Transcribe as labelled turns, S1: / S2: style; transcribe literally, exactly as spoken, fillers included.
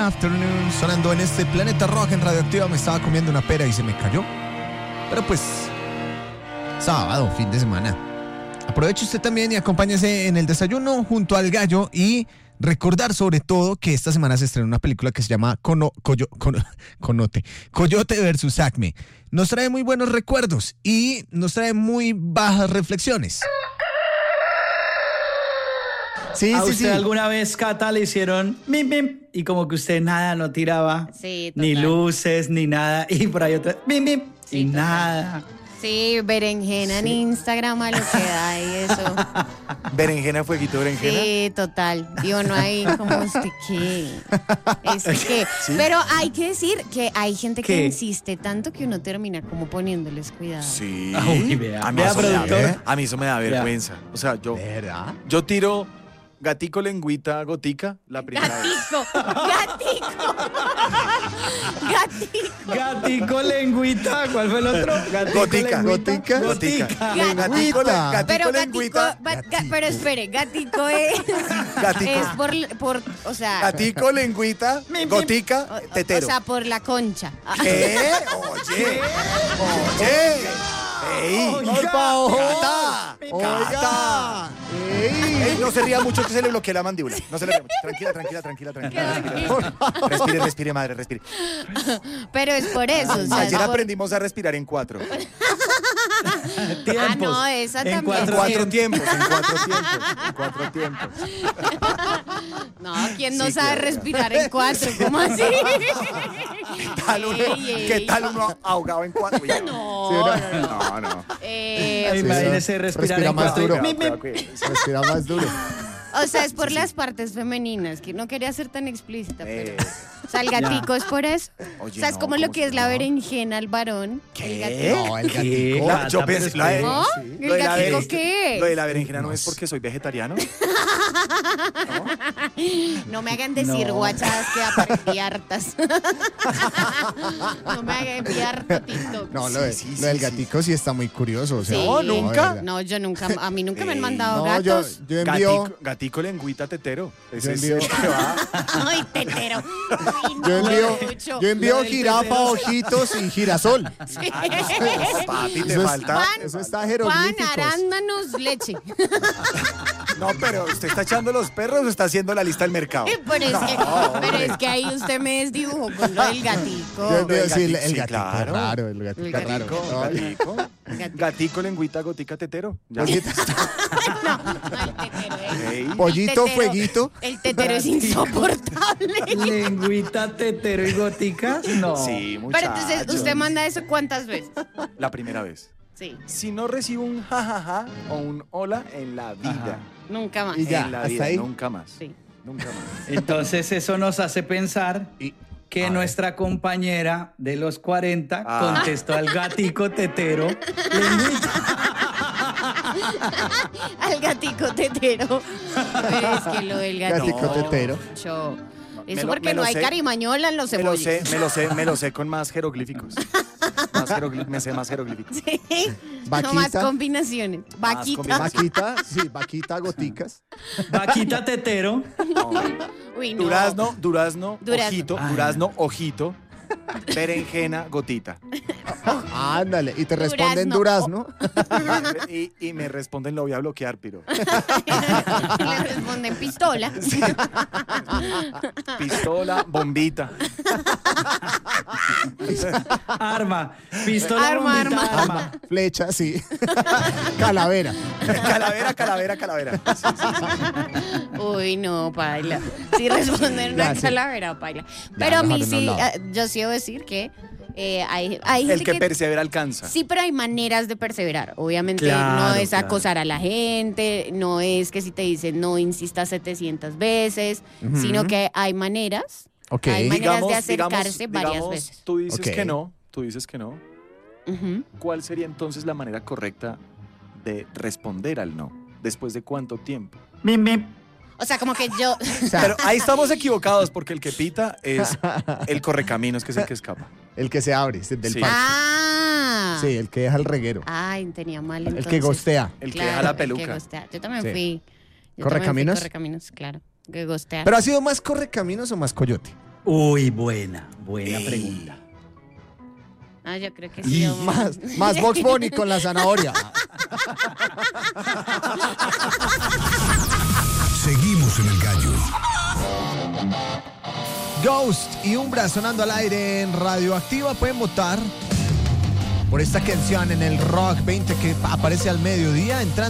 S1: Afternoon, sonando en este Planeta Rock en Radioactiva. Me estaba comiendo una pera y se me cayó. Pero pues, sábado, fin de semana. Aproveche usted también y acompáñese en el desayuno junto al gallo y recordar sobre todo que esta semana se estrena una película que se llama Cono, Coyo, Cono, Conote, Coyote versus Acme. Nos trae muy buenos recuerdos y nos trae muy bajas reflexiones.
S2: Sí, ¿A
S3: sí,
S2: usted
S3: sí.
S2: alguna vez, Cata, le hicieron mim, mim, y como que usted nada no tiraba?
S4: Sí, total.
S2: Ni luces, ni nada. Y por ahí otra, mim, mim,
S4: Sí,
S2: y
S4: total.
S2: nada.
S4: Sí, berenjena en Instagram a lo que da y eso.
S3: Berenjena, fueguito, berenjena.
S4: Sí, total. Y uno ahí como, ¿este qué? ¿Este qué?
S3: Sí.
S4: Pero hay que decir que hay gente que
S2: ¿Qué?
S4: insiste tanto que uno termina como poniéndoles cuidado.
S3: Sí.
S2: Uy, vea.
S3: a, mí
S2: Vea,
S3: eso me da,
S2: productor.
S3: a mí eso me da
S2: Vea.
S3: vergüenza. O sea, yo,
S1: ¿Verdad?
S3: yo tiro gatico, lengüita, gotica la primera vez.
S4: Gatico, gatico. Gatico.
S2: Gatico, lengüita. ¿Cuál fue el otro? Gatico,
S3: Gotica,
S2: lengüita.
S1: gotica,
S3: gotica.
S4: Gatico.
S3: Gatico, le- gatico,
S4: Pero gatico,
S3: lengüita.
S4: ba- ga- pero espere, gatico es,
S3: Gatico.
S4: es por, por, o sea,
S3: Gatico, lengüita, gotica,
S4: o,
S3: tetero.
S4: o sea, por la concha.
S3: ¿Qué? Oye, oye. ¡Ey!
S2: Oiga.
S3: ¡Cata!
S1: Oiga.
S3: ¡Cata! Ey, no se ría mucho que se le bloquea la mandíbula. No se le ría mucho. Tranquila, tranquila, tranquila, tranquila. Respire, respire, respire, madre, respire.
S4: Pero es por eso. O sea,
S3: Ayer
S4: es por-
S3: aprendimos a respirar en cuatro.
S2: Tiempos.
S4: Ah, no, esa
S2: En
S4: también.
S3: En
S2: cuatro
S3: cuatro
S2: tiempos.
S3: tiempos, en cuatro tiempos, en cuatro tiempos.
S4: No, ¿quién no
S3: Sí,
S4: sabe
S3: claro.
S4: respirar en cuatro? ¿Cómo así?
S3: ¿Qué tal uno,
S4: Ey, ey.
S3: ¿qué tal uno ahogado en cuatro? Uy,
S4: No,
S1: Sí,
S3: no, no.
S4: eh,
S2: Ay,
S1: Sí,
S2: imagínese
S1: no.
S2: respirar
S1: Respira
S2: en
S1: más
S2: cuatro.
S1: duro.
S2: Mim, mim.
S1: Respira más duro.
S4: o sea, es por las partes femeninas, que no quería ser tan explícita, pero...
S3: Eh,
S4: O sea, el gatico es por eso.
S3: Oye,
S4: o sea, es
S3: no,
S4: como lo
S3: ¿cómo
S4: que
S3: se
S4: es la
S3: llama?
S4: berenjena al varón.
S3: ¿Qué?
S4: El gatico.
S1: No, el
S2: ¿Qué?
S1: gatico.
S3: La- yo
S2: Cata,
S3: pensé,
S2: pero
S3: la de-
S2: espere.
S4: ¿No?
S3: Lo
S4: ¿El
S3: de la
S4: gatico
S3: beren-
S4: qué?
S3: Lo de la berenjena no
S1: No
S3: es
S1: sé.
S3: porque soy vegetariano.
S4: No me hagan decir
S2: No.
S4: guachadas que aparecen hartas. No me hagan enviar harto TikTok.
S1: No, lo, de-
S3: Sí, sí,
S1: lo del
S3: sí,
S1: gatico sí. está muy curioso. O sea,
S4: Sí.
S3: No, nunca.
S1: de
S4: No, yo nunca, a mí nunca me han
S3: Ey,
S4: mandado
S1: verdad. No, yo,
S4: gatos.
S1: yo envío,
S3: Gatico, gatico, lengüita, tetero. Ese
S1: Yo
S3: es
S1: envío-
S3: el que va.
S4: Ay, tetero. Ay, no,
S1: yo envío,
S4: mucho.
S1: yo envío
S2: Lo del
S1: jirafa,
S2: tetero.
S1: ojitos y girasol.
S4: Sí.
S3: Papi, te
S1: Eso es-
S3: falta.
S4: Pan,
S3: te
S1: Eso está
S4: Pan,
S1: jeroglíficos.
S4: arándanos, leche.
S3: No, pero ¿usted está echando los perros o está haciendo la lista del mercado?
S4: Pero es, que, pero es que ahí usted me desdibujó con lo del gatico.
S1: Yo envío,
S3: el
S1: sí, el,
S3: gatico,
S1: el
S3: sí,
S1: gatico
S3: claro.
S1: raro, el gatico
S4: El
S1: raro.
S3: Gatico,
S1: No,
S3: gatico.
S4: Gatico.
S3: Gatico, lengüita, gotica, tetero. Ya.
S1: Pollito,
S4: No, no, el tetero es-
S3: Ey.
S1: pollito,
S4: tetero-
S1: fueguito.
S4: El tetero es insoportable.
S2: Lengüita, tetero y goticas. No.
S3: Sí,
S4: Pero
S3: muchachos.
S4: entonces, ¿usted manda eso cuántas veces?
S3: La primera vez.
S4: Sí,
S3: Si no recibo un jajaja o un hola en la vida.
S2: Ajá.
S4: nunca más.
S1: Y ya,
S3: en la
S1: hasta
S3: vida,
S1: ahí.
S3: nunca más.
S4: Sí.
S3: Nunca más.
S2: Entonces eso nos hace pensar
S1: Y-
S2: que
S1: a
S2: nuestra compañera de los cuarenta
S3: Ah.
S2: contestó al gatico tetero. Lengüita.
S4: Al gatico tetero. Pero es que lo del gatico.
S1: Gatico tetero.
S4: Yo-
S3: Me
S4: Eso
S3: lo-
S4: porque
S3: me lo
S4: no hay
S3: sé.
S4: carimañola en los
S3: Me lo
S4: emojis.
S3: sé, me lo sé, me lo sé con más jeroglíficos. Más jeroglí- me sé más jeroglíficos.
S4: Sí.
S1: Vaquita.
S4: No más combinaciones. Vaquita.
S3: combinaciones.
S1: Vaquita, sí, vaquita, goticas.
S2: Vaquita tetero.
S3: No.
S4: Uy, no.
S3: Durazno, durazno,
S4: Durazno.
S3: ojito,
S2: Ah.
S3: durazno, ojito. Berenjena, gotita.
S1: Ándale, y te responden durazno.
S3: Y, y me responden, lo voy a bloquear, piro.
S4: Le responden pistola.
S3: Pistola, bombita.
S2: Arma. Pistola.
S4: Arma,
S2: bombita,
S4: arma.
S2: arma.
S1: Flecha, sí. Calavera.
S3: Calavera, calavera, calavera. Sí, sí, sí.
S4: Uy, no, paila. Si responden
S1: Ya,
S4: una
S1: sí.
S4: calavera, paila. Pero a mí
S1: mejor en
S4: sí,
S1: un lado.
S4: ah, yo sí debo decir que eh, hay, hay
S3: El
S4: gente
S3: que
S4: que...
S3: persevera alcanza.
S4: Sí, pero hay maneras de perseverar. Obviamente
S2: Claro,
S4: no es
S2: claro.
S4: acosar a la gente, no es que si te dicen no insistas setecientas veces,
S1: Ujú.
S4: sino que hay maneras,
S1: Ok.
S4: hay maneras de
S3: Digamos-
S4: acercarse
S3: digamos-
S4: varias
S3: digamos,
S4: veces.
S3: Tú dices
S1: Ok.
S3: que no, tú dices que no.
S4: Ujú.
S3: ¿Cuál sería entonces la manera correcta de responder al no? ¿Después de cuánto tiempo?
S2: Mim, mim.
S4: O sea, como que yo...
S1: O sea,
S3: Pero ahí estamos equivocados porque el que pita es el correcaminos, que es el que escapa.
S1: el que se abre, es el del
S3: Sí.
S1: parche.
S4: Ah.
S1: Sí, el que deja el reguero.
S4: Ay, tenía mal entonces.
S1: El que gostea.
S3: El que
S4: Claro,
S3: deja la
S4: el que
S3: peluca.
S4: gostea. Yo también
S1: Sí.
S4: fui... yo
S1: ¿Correcaminos?
S4: también fui Correcaminos, claro. Que gostea.
S1: ¿Pero ha sido más correcaminos o más coyote?
S2: Uy, buena, buena pregunta.
S4: Ah, yo creo que sí. hombre.
S1: Más, más Box Bunny con la zanahoria.
S5: Seguimos en el gallo.
S1: Ghost y Umbra sonando al aire en Radioactiva. Pueden votar por esta canción en el Rock veinte que aparece al mediodía entrando